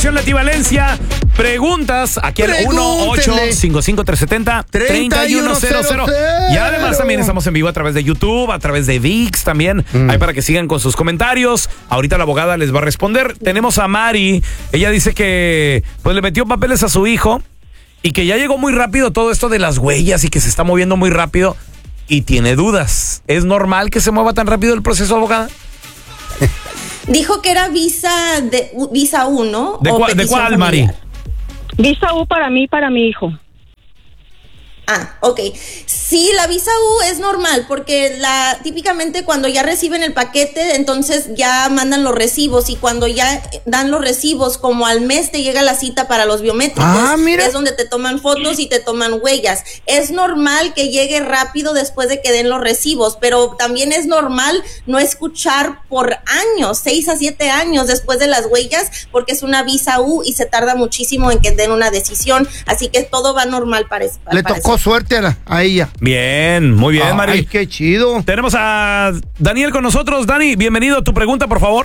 Leti Valencia, preguntas aquí al 1-855-370-3100. Y además también estamos en vivo a través de YouTube, a través de ViX también. Ahí para que sigan con sus comentarios. Ahorita la abogada les va a responder. Tenemos a Mari. Ella dice que pues le metió papeles a su hijo y que ya llegó muy rápido todo esto de las huellas y que se está moviendo muy rápido y tiene dudas. ¿Es normal que se mueva tan rápido el proceso, abogada? Dijo que era visa U, ¿no? ¿De cuál, Mari? Visa U para mí y para mi hijo. Ah, ok. Sí, la visa U es normal porque típicamente cuando ya reciben el paquete, entonces ya mandan los recibos y cuando ya dan los recibos, como al mes te llega la cita para los biométricos. Mira. Es donde te toman fotos y te toman huellas. Es normal que llegue rápido después de que den los recibos, pero también es normal no escuchar por años, 6 a 7 años después de las huellas, porque es una visa U y se tarda muchísimo en que den una decisión. Así que todo va normal para eso. Le tocó suerte a ella. Bien, muy bien, Mari. Ay, qué chido. Tenemos a Daniel con nosotros. Dani, bienvenido. Tu pregunta, por favor.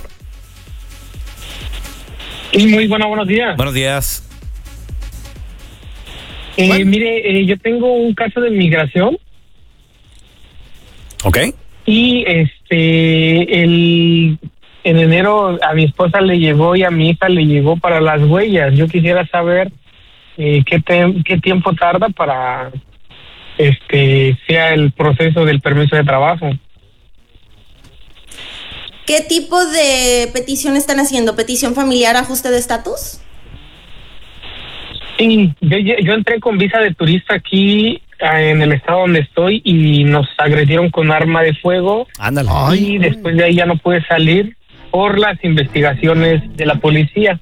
Sí, muy buenos días. Buenos días. Mire, yo tengo un caso de migración. Ok. Y en enero a mi esposa le llegó y a mi hija le llegó para las huellas. Yo quisiera saber qué tiempo tarda para sea el proceso del permiso de trabajo. ¿Qué tipo de petición están haciendo? ¿Petición familiar, ajuste de estatus? Sí, yo entré con visa de turista aquí en el estado donde estoy y nos agredieron con arma de fuego. Ándale. Y después de ahí ya no pude salir por las investigaciones de la policía.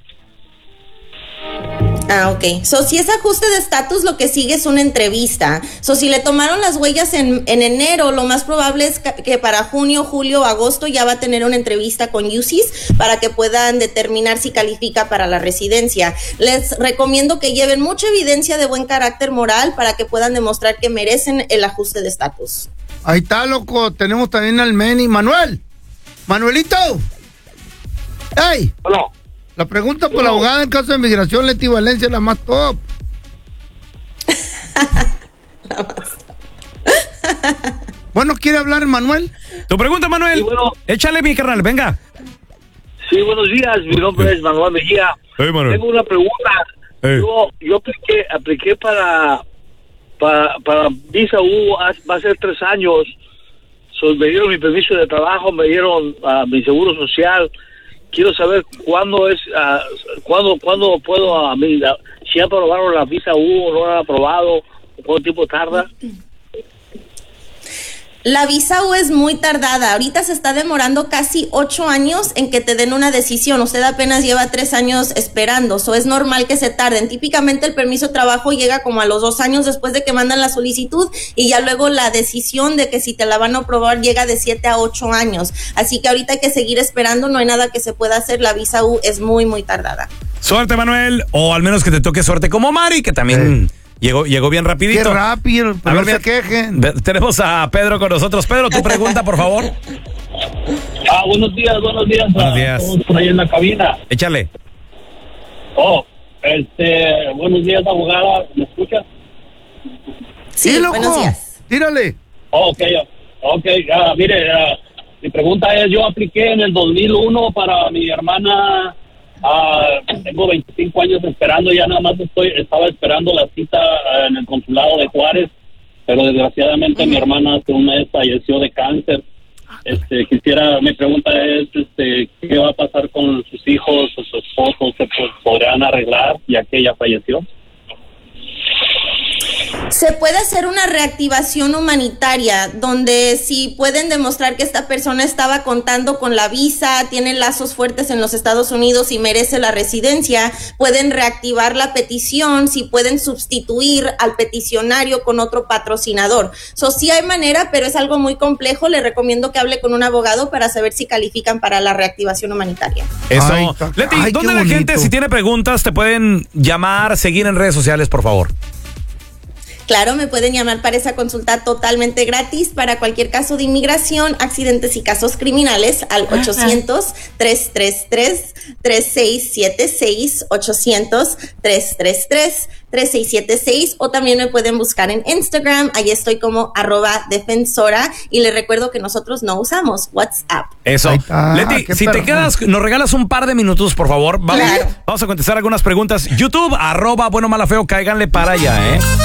Ah, ok. Si es ajuste de estatus, lo que sigue es una entrevista. Si le tomaron las huellas en enero, lo más probable es que para junio, julio, agosto ya va a tener una entrevista con UCIS para que puedan determinar si califica para la residencia. Les recomiendo que lleven mucha evidencia de buen carácter moral para que puedan demostrar que merecen el ajuste de estatus. Ahí está, loco. Tenemos también al Meni. Manuelito. ¡Ey! Hola. La pregunta por la abogada en caso de migración, Leti Valencia, la más top. Bueno, ¿quiere hablar Manuel? Tu pregunta, Manuel. Sí, bueno. Échale, mi carnal, venga. Sí, buenos días. Mi nombre es Manuel Mejía. Hey, Manuel. Tengo una pregunta. Hey. Yo apliqué para visa U, va a ser 3 años. Me dieron mi permiso de trabajo, me dieron mi seguro social. Quiero saber cuándo puedo, si aprobaron la visa U o no la han aprobado, cuánto tiempo tarda. La visa U es muy tardada. Ahorita se está demorando casi 8 años en que te den una decisión. Usted apenas lleva 3 años esperando. Es normal que se tarden. Típicamente el permiso de trabajo llega como a los 2 años después de que mandan la solicitud y ya luego la decisión de que si te la van a aprobar llega de 7 a 8 años. Así que ahorita hay que seguir esperando. No hay nada que se pueda hacer. La visa U es muy, muy tardada. Suerte, Manuel. O al menos que te toque suerte como Mari, que también... Llegó bien rapidito. Qué rápido, a ver, no se quejen. Tenemos a Pedro con nosotros. Pedro, tu pregunta, por favor. Buenos días. Buenos días. Todos por ahí en la cabina. Échale. Buenos días, abogada. ¿Me escuchas? Sí, loco. Buenos días. Tírale. Mire, mi pregunta es, yo apliqué en el 2001 para mi hermana. Tengo 25 años esperando, ya nada más estaba esperando la cita en el consulado de Juárez, pero desgraciadamente mi hermana hace un mes falleció de cáncer. Mi pregunta es, ¿qué va a pasar con sus hijos o su esposo? ¿Se podrán arreglar ya que ella falleció? Se puede hacer una reactivación humanitaria donde si pueden demostrar que esta persona estaba contando con la visa, tiene lazos fuertes en los Estados Unidos y merece la residencia, pueden reactivar la petición, si pueden sustituir al peticionario con otro patrocinador. Sí hay manera, pero es algo muy complejo. Le recomiendo que hable con un abogado para saber si califican para la reactivación humanitaria. Eso. Leti, ¿dónde la gente, si tiene preguntas, te pueden llamar, seguir en redes sociales, por favor? Claro, me pueden llamar para esa consulta totalmente gratis para cualquier caso de inmigración, accidentes y casos criminales al 800-333-3676, 800-333-3676, o también me pueden buscar en Instagram, ahí estoy como @defensora, y les recuerdo que nosotros no usamos WhatsApp. Eso. Leti, si te quedas, nos regalas un par de minutos, por favor. Vamos a contestar algunas preguntas. YouTube, @bueno, mala, feo, cáiganle para allá,